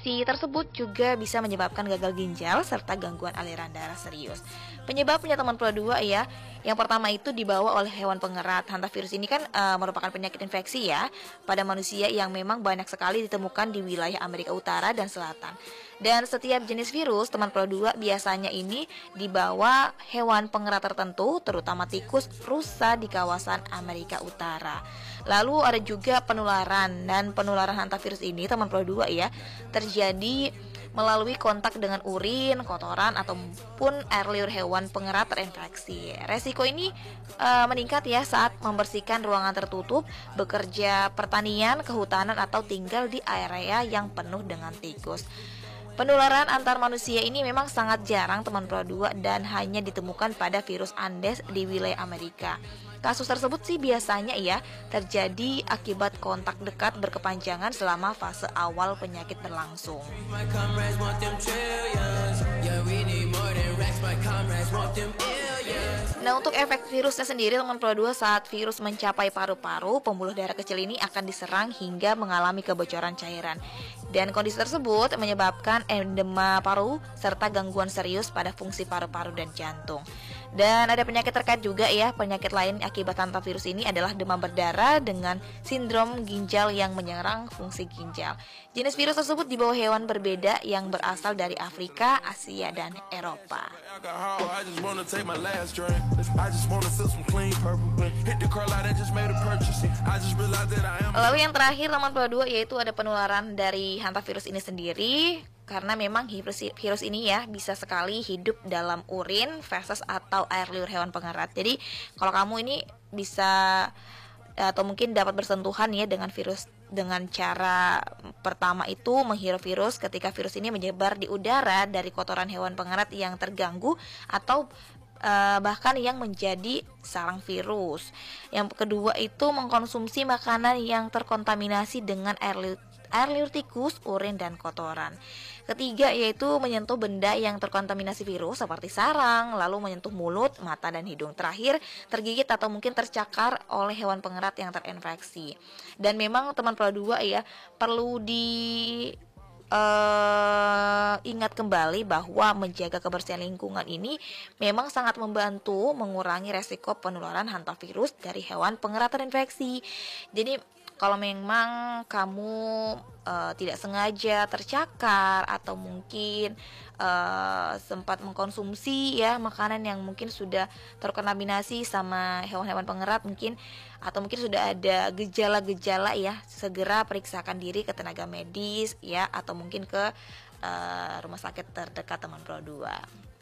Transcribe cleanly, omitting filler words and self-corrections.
Kondisi tersebut juga bisa menyebabkan gagal ginjal serta gangguan aliran darah serius. Penyebabnya teman Pro 2 ya. Yang pertama itu dibawa oleh hewan pengerat. Hantavirus ini kan merupakan penyakit infeksi ya pada manusia yang memang banyak sekali ditemukan di wilayah Amerika Utara dan Selatan. Dan setiap jenis virus teman Pro 2 biasanya ini dibawa hewan pengerat tertentu, terutama tikus, rusa di kawasan Amerika Utara. Lalu ada juga penularan, dan penularan hantavirus ini teman Pro 2 ya terjadi melalui kontak dengan urin, kotoran ataupun air liur hewan pengerat terinfeksi. Resiko ini meningkat ya saat membersihkan ruangan tertutup, bekerja pertanian, kehutanan atau tinggal di area yang penuh dengan tikus. Penularan antar manusia ini memang sangat jarang teman Pro 2 dan hanya ditemukan pada virus Andes di wilayah Amerika. Kasus tersebut sih biasanya ya terjadi akibat kontak dekat berkepanjangan selama fase awal penyakit berlangsung. Nah, untuk efek virusnya sendiri teman Pro 2, saat virus mencapai paru-paru, pembuluh darah kecil ini akan diserang hingga mengalami kebocoran cairan. Dan kondisi tersebut menyebabkan edema paru serta gangguan serius pada fungsi paru-paru dan jantung. Dan ada penyakit terkait juga ya. Penyakit lain akibat hantavirus ini adalah demam berdarah dengan sindrom ginjal yang menyerang fungsi ginjal. Jenis virus tersebut dibawa hewan berbeda yang berasal dari Afrika, Asia, dan Eropa. Lalu yang terakhir teman Pro 2 yaitu ada penularan dari hantavirus ini sendiri. Karena memang virus ini ya bisa sekali hidup dalam urin, feses atau air liur hewan pengerat. Jadi kalau kamu ini bisa atau mungkin dapat bersentuhan ya dengan virus dengan cara pertama itu menghirup virus ketika virus ini menyebar di udara dari kotoran hewan pengerat yang terganggu atau bahkan yang menjadi sarang virus. Yang kedua itu mengkonsumsi makanan yang terkontaminasi dengan air liur tikus, urin, dan kotoran. Ketiga yaitu menyentuh benda yang terkontaminasi virus seperti sarang, lalu menyentuh mulut, mata, dan hidung. Terakhir, tergigit atau mungkin tercakar oleh hewan pengerat yang terinfeksi. Dan memang teman Pro 2 ya perlu ingat kembali bahwa menjaga kebersihan lingkungan ini memang sangat membantu mengurangi resiko penularan hantavirus dari hewan pengerat terinfeksi. Jadi kalau memang kamu tidak sengaja tercakar atau mungkin sempat mengkonsumsi ya makanan yang mungkin sudah terkontaminasi sama hewan-hewan pengerat mungkin atau mungkin sudah ada gejala-gejala ya, segera periksakan diri ke tenaga medis ya atau mungkin ke rumah sakit terdekat teman Pro 2.